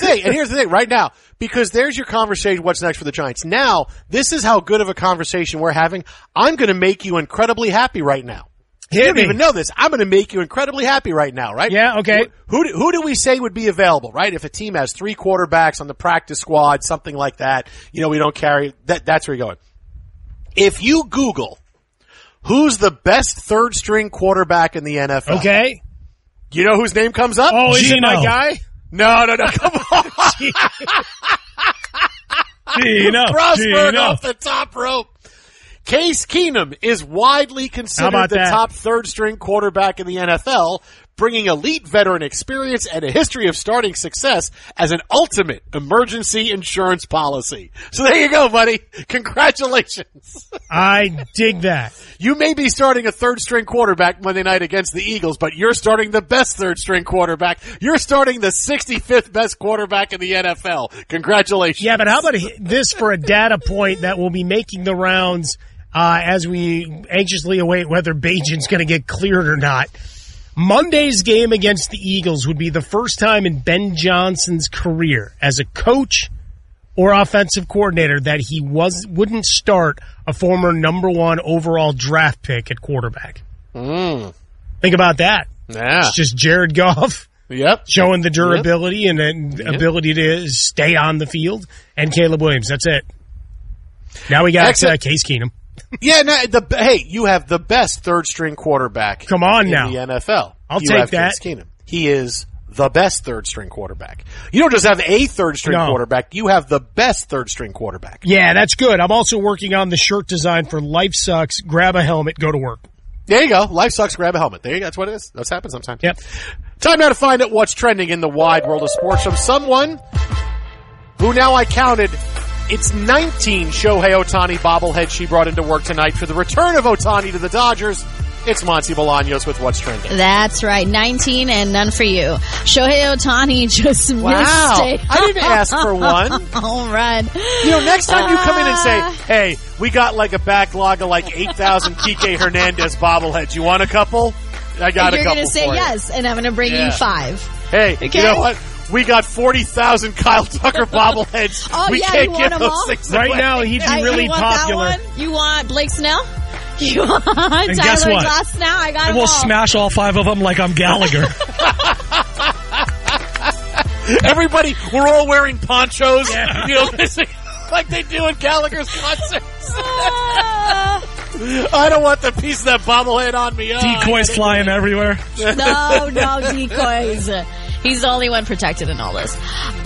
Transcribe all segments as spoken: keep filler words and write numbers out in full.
thing, and here's the thing, right now, because there's your conversation, what's next for the Giants. Now, this is how good of a conversation we're having. I'm going to make you incredibly happy right now. You don't even know this. I'm going to make you incredibly happy right now, right? Yeah, okay. Who, who, who do we say would be available, right? If a team has three quarterbacks on the practice squad, something like that, you know, we don't carry, that, that's where you're going. If you Google who's the best third string quarterback in the N F L. Okay. You know whose name comes up? Oh, is it my guy? No, no, no, come on. Gino. Crossword Gino. off the top rope. Case Keenum is widely considered the that? top third-string quarterback in the N F L, bringing elite veteran experience and a history of starting success as an ultimate emergency insurance policy. So there you go, buddy. Congratulations. I dig that. You may be starting a third-string quarterback Monday night against the Eagles, but you're starting the best third-string quarterback. You're starting the sixty-fifth best quarterback in the N F L. Congratulations. Yeah, but how about this for a data point that will be making the rounds uh, as we anxiously await whether Bajan's going to get cleared or not. Monday's game against the Eagles would be the first time in Ben Johnson's career as a coach or offensive coordinator that he was wouldn't start a former number one overall draft pick at quarterback. Mm. Think about that. Yeah. It's just Jared Goff yep. showing the durability yep. and the yep. ability to stay on the field, and Caleb Williams. That's it. Now we got uh, Case Keenum. Yeah, no, the hey, you have the best third-string quarterback Come on in now. the N F L. I'll you take have that. Case Keenum. He is the best third-string quarterback. You don't just have a third-string no. quarterback. You have the best third-string quarterback. Yeah, that's good. I'm also working on the shirt design for Life Sucks. Grab a helmet, go to work. There you go. Life sucks, grab a helmet. There you go. That's what it is. That's happened sometimes. Yep. Time now to find out what's trending in the wide world of sports from someone who now I counted it's nineteen Shohei Ohtani bobbleheads she brought into work tonight for the return of Ohtani to the Dodgers. It's Monty Bolaños with What's Trending. That's right. nineteen and none for you. Shohei Ohtani just wow. missed it. I didn't ask for one. Home run. You know, next time you come in and say, hey, we got like a backlog of like eight thousand Kike Hernandez bobbleheads. You want a couple? I got You're a couple gonna say for yes, you. and I'm going to bring yeah. you five. Hey, okay? you know what? We got forty thousand Kyle Tucker bobbleheads. oh, we yeah, can't you give want those all? things Right away. now, he'd be I, really you want popular. That one? You want Blake Snell? You want and guess Tyler what? Glass now? I got and them we'll all. smash all five of them like I'm Gallagher. Everybody, we're all wearing ponchos, yeah. you know, like they do at Gallagher's concerts. Uh, I don't want the piece of that bobblehead on me. Oh, Decoys flying everywhere. no, no decoys. He's the only one protected in all this.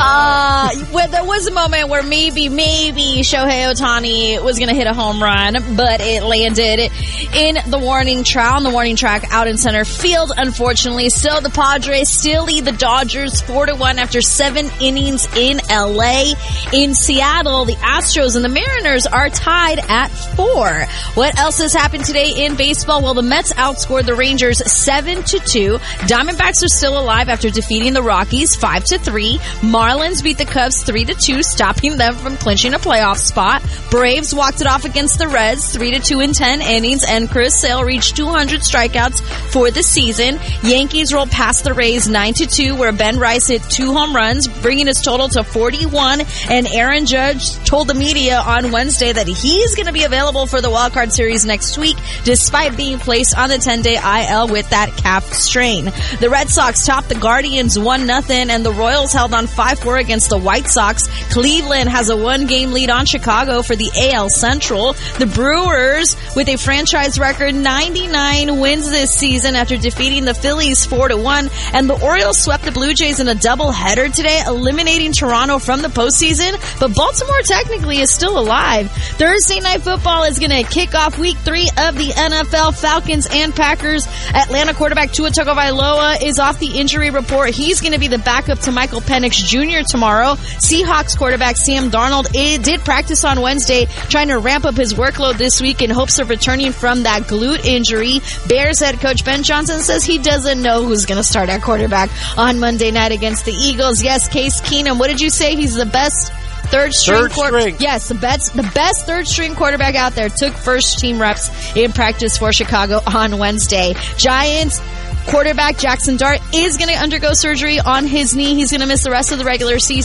Uh, well, there was a moment where maybe, maybe Shohei Ohtani was going to hit a home run, but it landed in the warning track, on the warning track out in center field, unfortunately. Still, the Padres still lead the Dodgers four to one after seven innings in L A. In Seattle, the Astros and the Mariners are tied at four. What else has happened today in baseball? Well, the Mets outscored the Rangers seven to two. Diamondbacks are still alive after defeating the Rockies five to three. Marlins beat the Cubs three to two, stopping them from clinching a playoff spot. Braves walked it off against the Reds three to two in ten innings, and Chris Sale reached two hundred strikeouts for the season. Yankees rolled past the Rays nine to two, where Ben Rice hit two home runs, bringing his total to forty-one, and Aaron Judge told the media on Wednesday that he's going to be available for the wildcard series next week, despite being placed on the ten-day I L with that calf strain. The Red Sox topped the Guardians one nothing, and the Royals held on five four against the White Sox. Cleveland has a one-game lead on Chicago for the A L Central. The Brewers, with a franchise record ninety-nine wins this season after defeating the Phillies four to one, and the Orioles swept the Blue Jays in a doubleheader today, eliminating Toronto from the postseason, but Baltimore technically is still alive. Thursday Night Football is going to kick off week three of the N F L. Falcons and Packers. Atlanta quarterback Tua Tagovailoa is off the injury report. He's going to be the backup to Michael Penix Junior tomorrow. Seahawks quarterback Sam Darnold did practice on Wednesday, trying to ramp up his workload this week in hopes of returning from that glute injury. Bears head coach Ben Johnson says he doesn't know who's going to start at quarterback on Monday night against the Eagles. Yes, Case Keenum, what did you say? He's the best third string. Third quor- string. Yes, the best, the best third string quarterback out there took first team reps in practice for Chicago on Wednesday. Giants quarterback Jackson Dart is going to undergo surgery on his knee. He's going to miss the rest of the regular season.